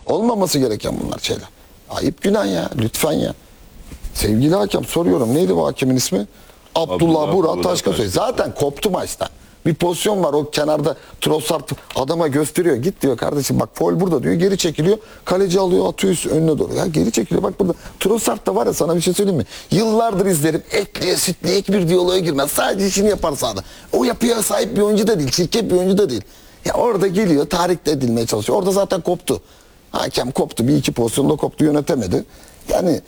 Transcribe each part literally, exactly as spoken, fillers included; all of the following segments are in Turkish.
Olmaması gereken bunlar şeyler. Ayıp, günah ya. Lütfen ya. Sevgili hakem soruyorum. Neydi bu hakemin ismi? Abdullah, Abdullah Burak Burak Taşkısoy. Taşkısoy. Zaten koptu maçta. Bir pozisyon var o kenarda, Trossard adama gösteriyor. Git diyor kardeşim, bak faul burada diyor. Geri çekiliyor. Kaleci alıyor, atıyor üst- önüne doğru. Ya geri çekiliyor. Bak burada Trossard da var ya, sana bir şey söyleyeyim mi? Yıllardır izlerim. Etliye sütlüye ek bir diyaloğa girmez. Sadece işini yapar sahada. O yapıya sahip bir oyuncu da değil. Çirkef bir oyuncu da değil. Ya orada geliyor, tahrik edilmeye çalışıyor. Orada zaten koptu. Hakem koptu. Bir iki pozisyonda koptu, yönetemedi. Yani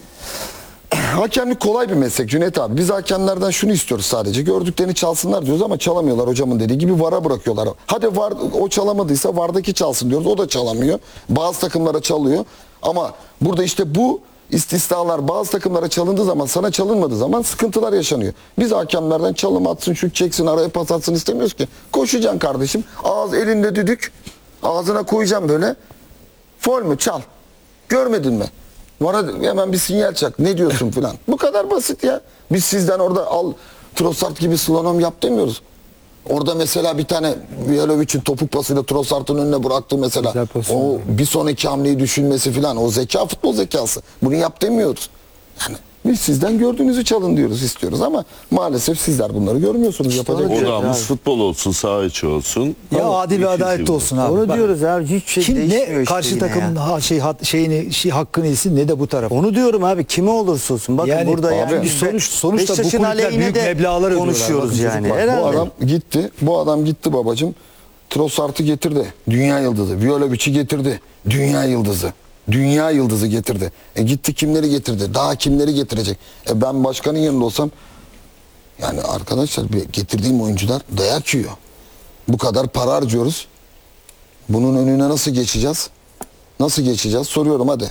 hakemlik kolay bir meslek Cüneyt abi. Biz hakemlerden şunu istiyoruz sadece. Gördüklerini çalsınlar diyoruz ama çalamıyorlar, hocamın dediği gibi VAR'a bırakıyorlar. Hadi VAR o çalamadıysa VAR'daki çalsın diyoruz. O da çalamıyor. Bazı takımlara çalıyor. Ama burada işte bu istisnalar bazı takımlara çalındığı zaman, sana çalınmadığı zaman sıkıntılar yaşanıyor. Biz hakemlerden çalım atsın, şut çeksin, araya pas atsın istemiyoruz ki. Koşacaksın kardeşim. Ağız elinde düdük. Ağzına koyacağım böyle. Fol mü? Çal. Görmedin mi? Bana hemen bir sinyal çak. Ne diyorsun filan. Bu kadar basit ya. Biz sizden orada al Trossard gibi slalom yap demiyoruz. Orada mesela bir tane Viyalovic'in topuk pasıyla Trossard'ın önüne bıraktığı mesela. O bir sonraki hamleyi düşünmesi filan. O zeka, futbol zekası. Bunu yap demiyoruz. Yani biz sizden gördüğünüzü çalın diyoruz, istiyoruz ama maalesef sizler bunları görmüyorsunuz. Yapacak bir şey yok. Odamız futbol olsun, saha içi olsun. Ya Tamam, adil ve iki adaletli şey olsun abi. Onu Bak, diyoruz abi, hiçbir şey kim değişmiyor ne işte karşı yine takımın ya. ha, şey hat, şeyini şey, hakkını yesin ne de bu taraf. Onu diyorum abi, kime olursa olsun. Bakın Yani burada abi, yani bir sonuç- sonuçta bu Beşiktaş'ın kulüpler aleyhine büyük de meblağlar ödüyorlar. konuşuyoruz Bakın yani. Bak, Herhalde. bu adam gitti. Bu adam gitti babacığım. Trossard'ı getirdi. Dünya yıldızı. Viyalovic'i getirdi. Dünya yıldızı. Dünya yıldızı getirdi. E gitti kimleri getirdi? Daha kimleri getirecek? E ben başkanın yanında olsam, yani arkadaşlar, bir getirdiğim oyuncular dayak yiyor. Bu kadar para harcıyoruz. Bunun önüne nasıl geçeceğiz? Nasıl geçeceğiz? Soruyorum hadi.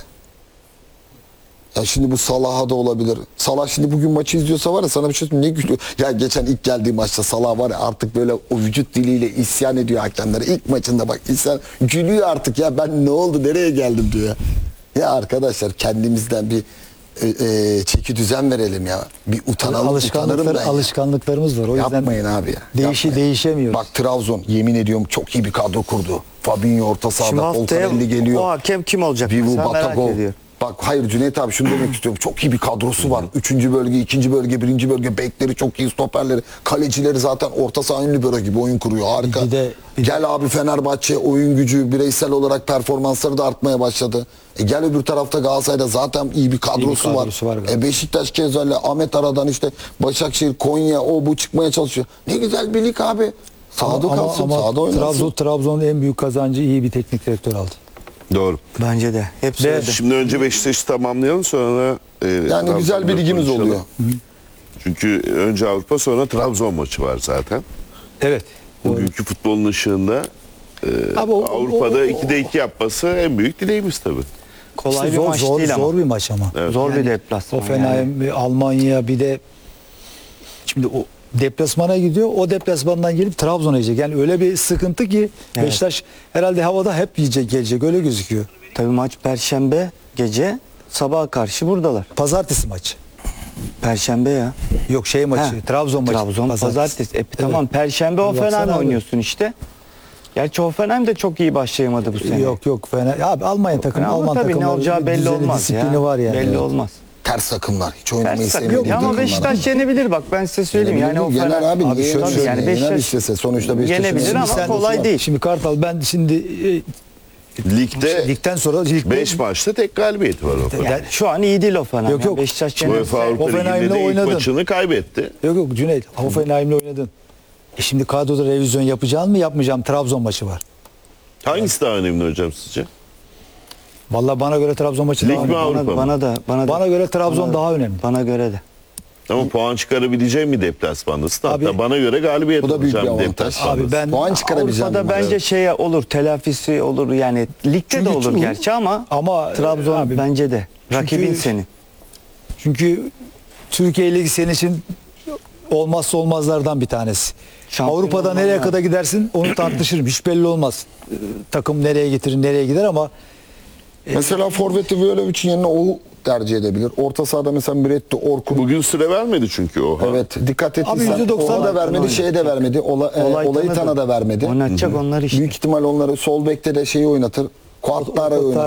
Ya şimdi bu Salah'a da olabilir. Salah şimdi bugün maçı izliyorsa var ya, sana bir şey söyleyeyim, ne gülüyor. Ya geçen ilk geldiği maçta Salah var ya, artık böyle o vücut diliyle isyan ediyor hakemlere. İlk maçında bak isyan, gülüyor artık ya, ben ne oldu nereye geldim diyor ya. Ya arkadaşlar, kendimizden bir e, e, çeki düzen verelim ya. Bir utanalım, utanırım Alışkanlıklar, ben ya. alışkanlıklarımız var. O yüzden Yapmayın abi ya. Değişi Yapmayın. değişemiyoruz. Bak Trabzon yemin ediyorum çok iyi bir kadro kurdu. Fabinho orta Şimdi sahada, haftaya Polkarelli geliyor. o hakem kim olacak? Vivu, Sen merak Batagov. ediyorum. Bak hayır Cüneyt abi, şunu demek istiyorum. Çok iyi bir kadrosu var. Üçüncü bölge, ikinci bölge, birinci bölge. Bekleri çok iyi, stoperleri. Kalecileri zaten orta saha ünlü böre gibi oyun kuruyor. Harika. Bir de- bir Gel abi Fenerbahçe oyun gücü, bireysel olarak performansları da artmaya başladı. E gel öbür tarafta Galatasaray'da zaten iyi bir kadrosu, kadrosu var var. galiba. E Beşiktaş Kezal'le Ahmet Aradan işte Başakşehir, Konya o bu çıkmaya çalışıyor. Ne güzel bir lig abi. Sahada ama, kalsın, ama sahada oynasın. Trabzon, Trabzon'un en büyük kazancı iyi bir teknik direktör aldı. Doğru. Bence de. Hep Ve- söyledim. Şimdi önce Beşiktaş'ı tamamlayalım, sonra e, Yani Trabzon'da güzel bir ligimiz konuşalım. oluyor. Çünkü önce Avrupa, sonra Trabzon maçı var zaten. Evet. Bugünkü futbolun ışığında e, Abi o- Avrupa'da o- o- ikide iki yapması en büyük dileğimiz tabii. Kolay İşte bir zor, maç zor, değil ama. zor bir maç ama. Evet. Zor bir Yani deplasman. Hoffenheim, yani. Almanya, bir de şimdi o deplasmana gidiyor. O deplasmandan gelip Trabzon'a yiyecek. Yani öyle bir sıkıntı ki Evet. Beşiktaş herhalde havada hep yiyecek, gelecek. Öyle gözüküyor. Tabii maç Perşembe gece, sabaha karşı buradalar. Pazartesi maçı. Perşembe ya. Yok şey maçı, Ha, Trabzon maçı. Trabzon pazartesi. E, tamam, Perşembe Baksana Hoffenheim abi. oynuyorsun işte. Gerçi Hoffenheim de çok iyi başlayamadı bu sene. Yok yok fena. Abi Almanya takımı, Ama Alman tabii ne takımları olacağı belli düzeni, olmaz disiplini ya. var yani. Belli Evet. olmaz. Ters takımlar. Hiç oynamayı Ters takım. sevmediğim Ya ama takımlar. Beşiktaş yenebilir, bak ben size söyleyeyim. Yani Yenebilir, yener Hoffenheim- abi. Abi Niye şöyle yener? Tabii yani Yener Beşiktaş istese. Sonuçta Beşiktaş'ın yenebilir ama bir kolay var. değil. Şimdi Kartal, ben şimdi e, Ligde ligden sonra lig beş maçta tek galibiyeti var Hoffenheim. Yani şu an iyi değil Hoffenheim. Yok, Yani yok. Beşiktaş UEFA yenerse Avrupa Hoffenheim'le Ligi'nde de ilk oynadın. maçını kaybetti. yok yok Cüneyt, Hoffenheim'le oynadın. E şimdi kadroda revizyon yapacağım mı yapmayacağım? Trabzon maçı var. Hangisi daha önemli hocam sizce? Vallahi bana göre Trabzon maçı Lig daha mi, önemli. Avrupa bana, mı? bana da bana da Bana göre Trabzon bana- daha önemli. Bana göre de. Ama puan çıkarabileceğim bir deplasmandasın. Hatta Abi- bana göre galibiyet Bu da büyük bir alacağım bir avantaj. deplasmandasın. Abi ben Puan çıkarabileceğim. Avrupa'da bunlar. bence şey olur, telafisi olur yani ligde Çünkü de olur çoğu- gerçi ama ama, Trabzon abi, bence de çünkü- rakibin senin. çünkü Türkiye Ligi senin için olmazsa olmazlardan bir tanesi. Şampiyon Avrupa'da olman nereye lazım. kadar gidersin onu tartışırım. Hiç belli olmaz. Ee, Takım nereye getirir, nereye gider ama Mesela Forvet'i Viyalovic'in yerine o tercih edebilir. Orta sahada mesela Miretti, Orkun. Bugün süre vermedi çünkü o. Evet, dikkat Abi ettiysen yüzde doksan ona da vermedi, oynayacak. şeye de vermedi. Ola, e, Olay olayı tanıdı. Tan'a da vermedi. Oynatacak onlar işte. Büyük ihtimal onları sol bekte de şeyi oynatır. Kuartlara Kuartara